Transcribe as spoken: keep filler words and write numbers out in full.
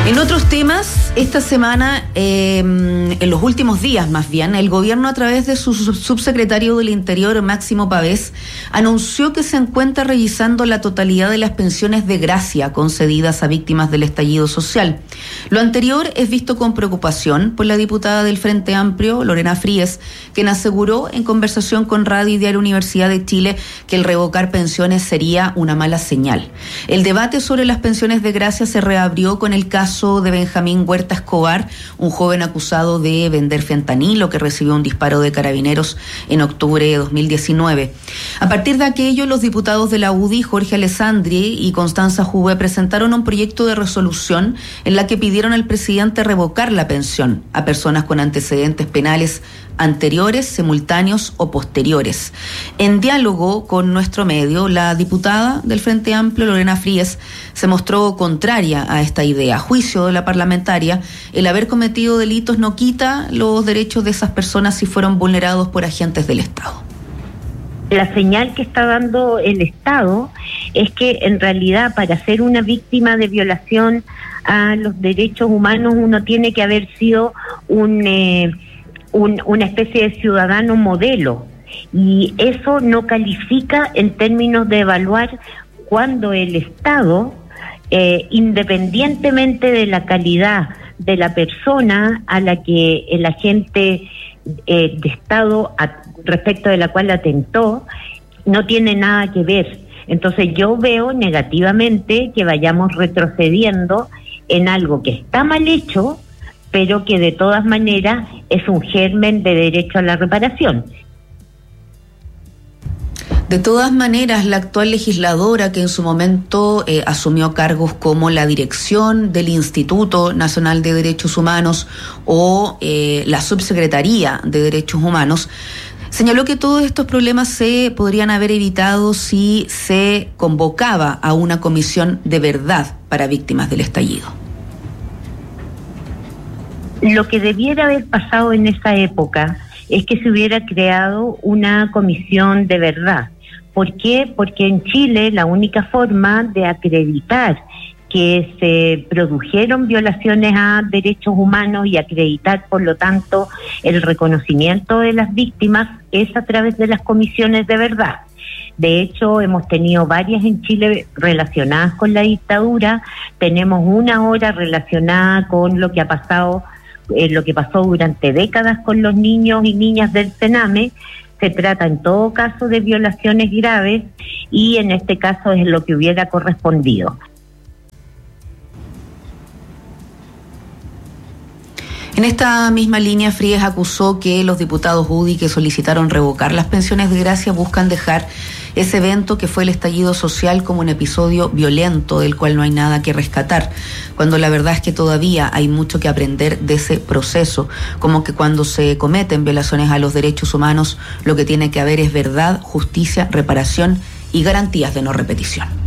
En otros temas, esta semana, eh, en los últimos días más bien, el gobierno a través de su subsecretario del Interior, Máximo Pavés, anunció que se encuentra revisando la totalidad de las pensiones de gracia concedidas a víctimas del estallido social. Lo anterior es visto con preocupación por la diputada del Frente Amplio, Lorena Fríes, quien aseguró en conversación con Radio y Diario Universidad de Chile que el revocar pensiones sería una mala señal. El debate sobre las pensiones de gracia se reabrió con el caso de Benjamín Huerta Escobar, un joven acusado de vender fentanilo que recibió un disparo de carabineros en octubre de dos mil diecinueve. A partir de aquello, los diputados de la U D I, Jorge Alessandri y Constanza Juve, presentaron un proyecto de resolución en la que pidieron al presidente revocar la pensión a personas con antecedentes penales anteriores, simultáneos o posteriores. En diálogo con nuestro medio, la diputada del Frente Amplio, Lorena Fríes, se mostró contraria a esta idea. A juicio de la parlamentaria, el haber cometido delitos no quita los derechos de esas personas si fueron vulnerados por agentes del Estado. La señal que está dando el Estado es que en realidad para ser una víctima de violación a los derechos humanos uno tiene que haber sido un... Eh, Un, una especie de ciudadano modelo, y eso no califica en términos de evaluar cuando el Estado, eh, independientemente de la calidad de la persona a la que el agente eh, de Estado a, respecto de la cual atentó, no tiene nada que ver. Entonces yo veo negativamente que vayamos retrocediendo en algo que está mal hecho, pero que de todas maneras es un germen de derecho a la reparación. De todas maneras, la actual legisladora que en su momento eh, asumió cargos como la dirección del Instituto Nacional de Derechos Humanos o eh, la Subsecretaría de Derechos Humanos, señaló que todos estos problemas se podrían haber evitado si se convocaba a una comisión de verdad para víctimas del estallido. Lo que debiera haber pasado en esa época es que se hubiera creado una comisión de verdad. ¿Por qué? Porque en Chile la única forma de acreditar que se produjeron violaciones a derechos humanos y acreditar, por lo tanto, el reconocimiento de las víctimas es a través de las comisiones de verdad. De hecho, hemos tenido varias en Chile relacionadas con la dictadura. Tenemos una ahora relacionada con lo que ha pasado Eh, lo que pasó durante décadas con los niños y niñas del Sename. Se trata en todo caso de violaciones graves y en este caso es lo que hubiera correspondido. En esta misma línea, Fríes acusó que los diputados U D I que solicitaron revocar las pensiones de gracia buscan dejar ese evento que fue el estallido social como un episodio violento del cual no hay nada que rescatar, cuando la verdad es que todavía hay mucho que aprender de ese proceso, como que cuando se cometen violaciones a los derechos humanos, lo que tiene que haber es verdad, justicia, reparación y garantías de no repetición.